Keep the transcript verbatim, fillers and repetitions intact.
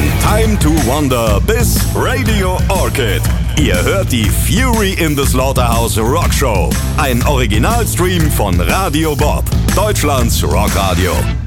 Time to Wonder bis Radio Orchid. Ihr hört die Fury in the Slaughterhouse Rock Show. Ein Originalstream von Radio Bob, Deutschlands Rockradio.